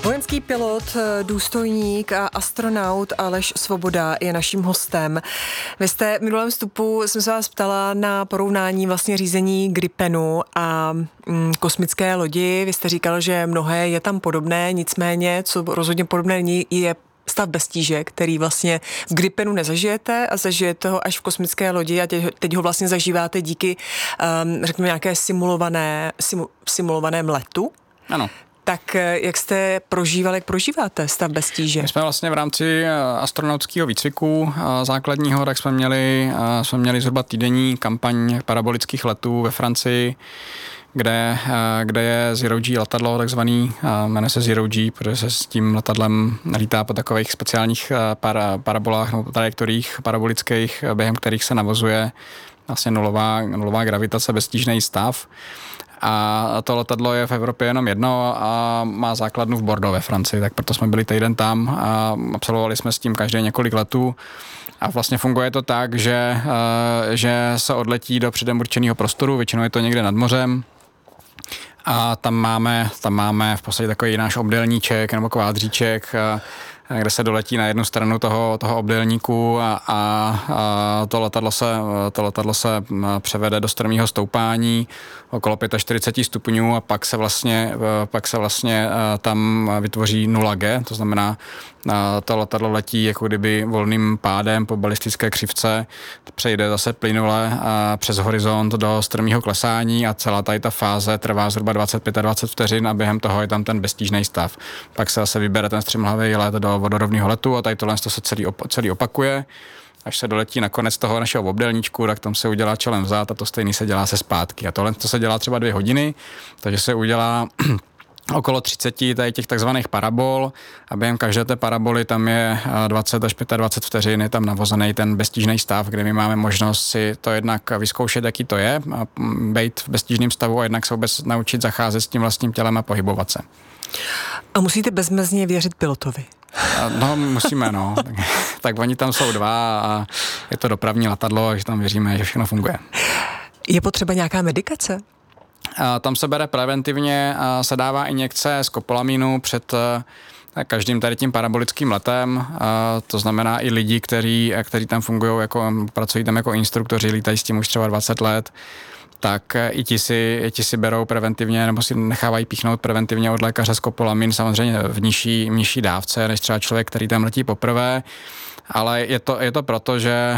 Vojenský pilot, důstojník a astronaut Aleš Svoboda je naším hostem. Vy jste v minulém vstupu, jsem se vás ptala na porovnání vlastně řízení Gripenu a kosmické lodi. Vy jste říkal, že mnohé je tam podobné, nicméně, co rozhodně podobné není, je stav bez tíže, který vlastně v Gripenu nezažijete a zažijete ho až v kosmické lodi a teď ho vlastně zažíváte díky, řekněme, nějaké simulovaném letu. Ano. Tak jak jste prožívali, jak prožíváte stav bez tíže? My jsme vlastně v rámci astronautického výcviku základního, tak jsme měli zhruba týdenní kampaň parabolických letů ve Francii, kde je Zero G letadlo takzvaný, jmenuje se Zero G, protože se s tím letadlem lítá po takových speciálních parabolách nebo trajektoriích parabolických, během kterých se navozuje vlastně nulová gravitace, beztížný stav. A to letadlo je v Evropě jenom jedno a má základnu v Bordeaux ve Francii, tak proto jsme byli týden tam a absolvovali jsme s tím každé několik letů. A vlastně funguje to tak, že se odletí do předem určeného prostoru, většinou je to někde nad mořem. A tam máme v podstatě takový náš obdélníček nebo kvádříček, kde se doletí na jednu stranu toho obdélníku a to letadlo se převede do strmého stoupání okolo 45 stupňů a pak se vlastně tam vytvoří 0G, to znamená, to letadlo letí jako kdyby volným pádem po balistické křivce, přejde zase plynule přes horizont do strmého klesání a celá ta fáze trvá zhruba 25 vteřin a během toho je tam ten beztížný stav. Pak se zase vybere ten střemhlavý let do vodorovného letu a tady tohle se celý opakuje. Až se doletí na konec toho našeho obdélníčku, tak tam se udělá čelem vzad a to stejný se dělá se zpátky. A tohle to se dělá třeba 2 hodiny, takže se udělá okolo 30 tady těch takzvaných parabol a během každé té paraboly tam je 20 až 25 vteřin, je tam navozený ten beztížný stav, kde my máme možnost si to jednak vyzkoušet, jaký to je, a být v beztížném stavu a jednak se vůbec naučit zacházet s tím vlastním tělem a pohybovat se. A musíte bezmezně věřit pilotovi. No, musíme, no. Tak oni tam jsou 2 a je to dopravní letadlo, takže tam věříme, že všechno funguje. Je potřeba nějaká medikace? Tam se bere preventivně, se dává injekce skopolamínu před každým tady tím parabolickým letem, to znamená i lidi, kteří tam fungují, pracují tam jako instruktoři, lítají s tím už třeba 20 let, tak i ti si berou preventivně nebo si nechávají píchnout preventivně od lékaře skopolamin, samozřejmě v nižší dávce, než třeba člověk, který tam letí poprvé. Ale je to proto, že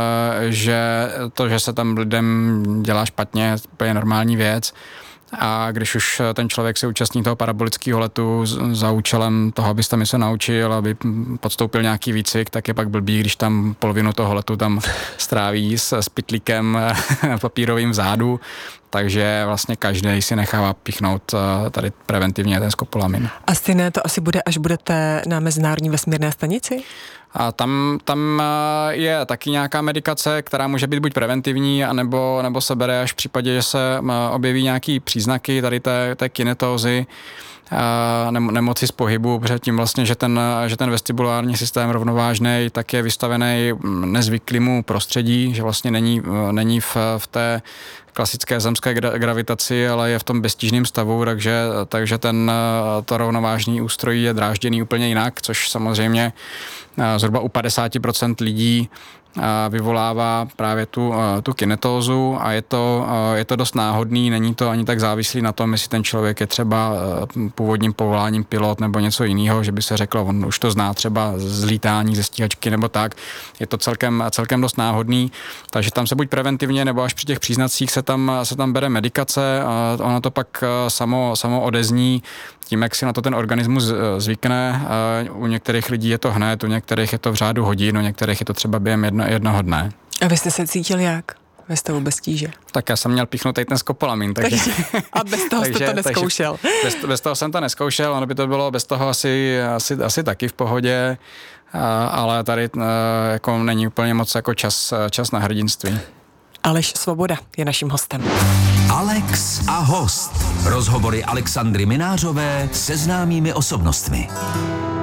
se tam lidem dělá špatně, to je normální věc. A když už ten člověk se účastní toho parabolického letu za účelem toho, aby se naučil, aby podstoupil nějaký výcvik, tak je pak blbý, když tam polovinu toho letu tam stráví s pytlíkem papírovým vzadu. Takže vlastně každý si nechává píchnout tady preventivně ten skopolamin. A stejné to asi bude, až budete na Mezinárodní vesmírné stanici? A tam je taky nějaká medikace, která může být buď preventivní, nebo se bere až v případě, že se objeví nějaký příznaky tady té kinetózy, nemoci z pohybu, protože tím vlastně, že ten vestibulární systém rovnovážný, tak je vystavený nezvyklému prostředí, že vlastně není v té klasické zemské gravitaci, ale je v tom beztížném stavu, takže to rovnovážný ústrojí je drážděný úplně jinak, což samozřejmě zhruba u 50% lidí vyvolává právě tu kinetózu a je to dost náhodný, není to ani tak závislý na tom, jestli ten člověk je třeba původním povoláním pilot nebo něco jiného, že by se řeklo, on už to zná třeba z lítání, ze stíhačky nebo tak. Je to celkem dost náhodný, takže tam se buď preventivně nebo až při těch příznacích se tam bere medikace a ono to pak samo odezní tím, jak si na to ten organismus zvykne. U některých lidí je to hned, u některých je to v řádu hodin, u některých je to třeba během jednoho dne. A vy jste se cítil jak ve stavu bez tíže? Tak já jsem měl píchnout tady ten skopolamin. Takže a bez toho jste to neskoušel? Bez toho jsem to neskoušel, ono by to bylo bez toho asi taky v pohodě, ale tady jako není úplně moc jako čas na hrdinství. Aleš Svoboda je naším hostem. Alex a host. Rozhovory Alexandry Minářové se známými osobnostmi.